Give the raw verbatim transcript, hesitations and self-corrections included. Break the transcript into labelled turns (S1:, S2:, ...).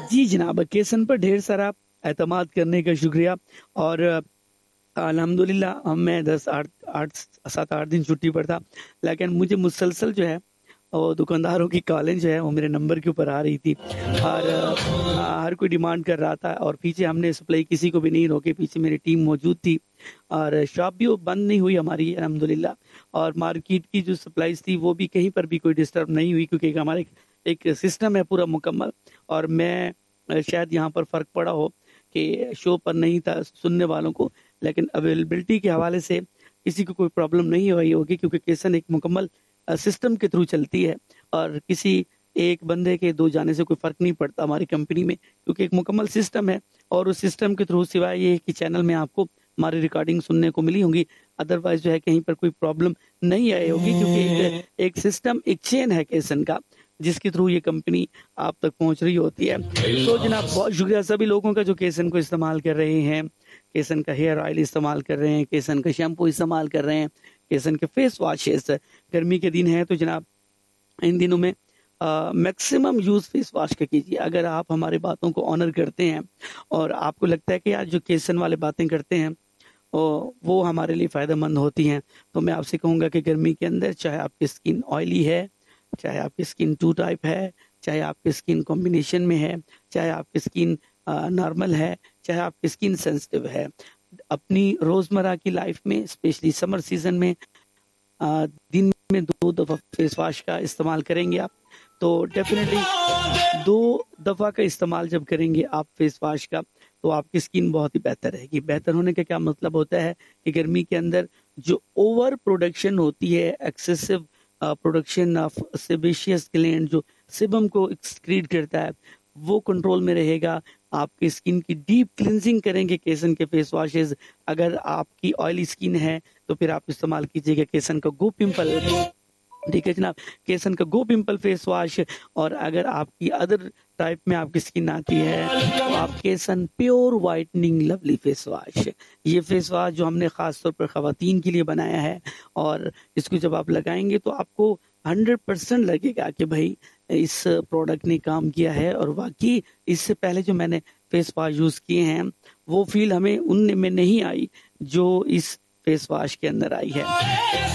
S1: जी जनाब, केसन पर ढेर सारा एतमाद करने का शुक्रिया। और अल्हम्दुलिल्लाह हम मैं दस आठ आठ सात आठ दिन छुट्टी पर था, लेकिन मुझे मुसलसल जो है वो दुकानदारों की कॉलें जो है वो मेरे नंबर के ऊपर आ रही थी। और अ, हर कोई डिमांड कर रहा था और पीछे हमने सप्लाई किसी को भी नहीं रोके, पीछे मेरी टीम मौजूद थी और शॉप भी वो बंद नहीं हुई हमारी अल्हम्दुलिल्लाह। और मार्केट की जो सप्लाईज थी वो भी कहीं पर भी कोई डिस्टर्ब नहीं हुई, क्योंकि एक हमारे एक सिस्टम है पूरा मुकम्मल। और मैं अ, शायद यहाँ पर फ़र्क पड़ा हो कि शो पर नहीं था सुनने वालों को, लेकिन अवेलेबिलिटी के हवाले से किसी को कोई प्रॉब्लम नहीं हुई होगी, क्योंकि केसन एक मुकम्मल अ, सिस्टम के थ्रू चलती है और किसी एक बंदे के दो जाने से कोई फ़र्क नहीं पड़ता हमारी कंपनी में, क्योंकि एक मुकम्मल सिस्टम है। और उस सिस्टम के थ्रू सिवाय ये है कि चैनल में आपको हमारी रिकॉर्डिंग सुनने को मिली होंगी, अदरवाइज़ जो है कहीं पर कोई प्रॉब्लम नहीं आई होगी, क्योंकि एक एक सिस्टम, एक चेन है केसन का, जिसके थ्रू ये कंपनी आप तक पहुंच रही होती है। तो जनाब बहुत शुक्रिया सभी लोगों का जो केसन को इस्तेमाल कर रहे हैं, केसन का हेयर ऑयल इस्तेमाल कर रहे हैं, केसन का शैम्पू इस्तेमाल कर रहे हैं, केसन के फेस वॉशेस। गर्मी के दिन है तो जनाब इन दिनों में मैक्सिमम यूज़ फेस वॉश का कीजिए। अगर आप हमारी बातों को ऑनर करते हैं और आपको लगता है कि यार जो केसन वाले बातें करते हैं ओ, वो हमारे लिए फ़ायदेमंद होती हैं, तो मैं आपसे कहूँगा कि गर्मी के अंदर चाहे आपकी स्किन ऑयली है, चाहे आपकी स्किन टू टाइप है, चाहे आपकी स्किन कॉम्बिनेशन में है, चाहे आपकी स्किन नॉर्मल है, चाहे आपकी स्किन सेंसिटिव है, अपनी रोज़मर्रा की लाइफ में स्पेशली समर सीजन में अ, दिन में दो दफ़ा फेस वॉश का इस्तेमाल करेंगे आप, तो डेफिनेटली दो दफ़ा का इस्तेमाल जब करेंगे आप फेस वॉश का, तो आपकी स्किन बहुत ही बेहतर रहेगी। बेहतर होने का क्या मतलब होता है कि गर्मी के अंदर जो ओवर प्रोडक्शन होती है, excessive production of sebaceous gland जो सिबम को एक्सक्रीट करता है, वो कंट्रोल में रहेगा। आपकी स्किन की डीप क्लिनजिंग करेंगे केसन के फेस वॉशेस। अगर आपकी ऑयली स्किन है तो फिर आप इस्तेमाल कीजिएगा केसन का गो पिंपल, ठीक है जनाब, केसन का गो पिंपल फेस वॉश। और अगर आपकी अदर टाइप में आपकी स्किन आती है तो आप केसन pure whitening lovely face wash, ये फेस वॉश जो हमने ख़ास तौर पर ख़वातीन के लिए बनाया है, और इसको जब आप लगाएंगे तो आपको हंड्रेड परसेंट लगेगा कि भाई इस प्रोडक्ट ने काम किया है। और वाकई इससे पहले जो मैंने फेस वॉश यूज़ किए हैं वो फील हमें उनमें में नहीं आई जो इस फेस वॉश के अंदर आई है।